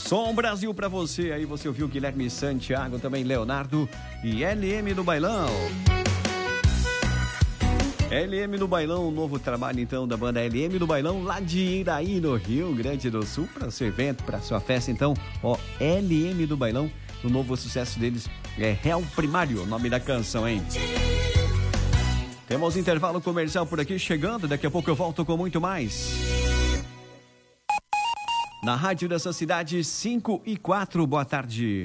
Som Brasil pra você. Aí você ouviu Guilherme Santiago, também Leonardo e LM do Bailão. LM do Bailão, um novo trabalho então da banda LM do Bailão, lá de Iraí, no Rio Grande do Sul, para seu evento, para sua festa. Então, ó, LM do Bailão, o novo sucesso deles é Réu Primário, o nome da canção, hein? Temos intervalo comercial por aqui chegando, daqui a pouco eu volto com muito mais. Na rádio dessa cidade, 5:04, boa tarde.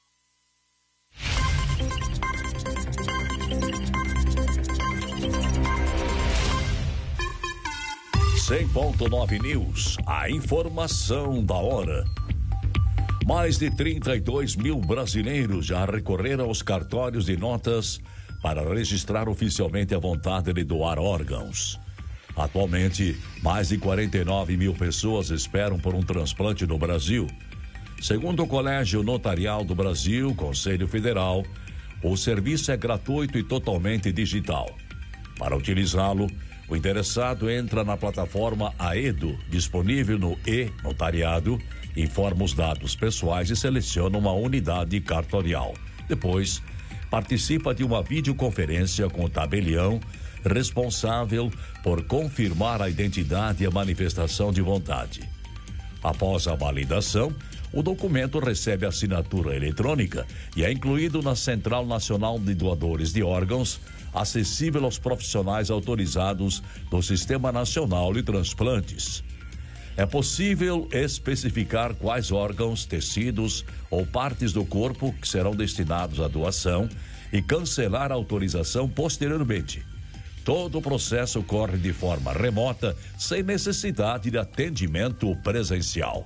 100.9 News, a informação da hora. Mais de 32 mil brasileiros já recorreram aos cartórios de notas para registrar oficialmente a vontade de doar órgãos. Atualmente, mais de 49 mil pessoas esperam por um transplante no Brasil. Segundo o Colégio Notarial do Brasil, Conselho Federal, o serviço é gratuito e totalmente digital. Para utilizá-lo, o interessado entra na plataforma AEDO, disponível no e-notariado, informa os dados pessoais e seleciona uma unidade cartorial. Depois, participa de uma videoconferência com o tabelião responsável por confirmar a identidade e a manifestação de vontade. Após a validação, o documento recebe assinatura eletrônica e é incluído na Central Nacional de Doadores de Órgãos, acessível aos profissionais autorizados do Sistema Nacional de Transplantes. É possível especificar quais órgãos, tecidos ou partes do corpo que serão destinados à doação e cancelar a autorização posteriormente. Todo o processo ocorre de forma remota, sem necessidade de atendimento presencial.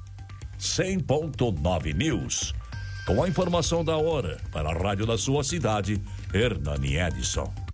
100.9 News. Com a informação da hora, para a rádio da sua cidade, Hernani Edson.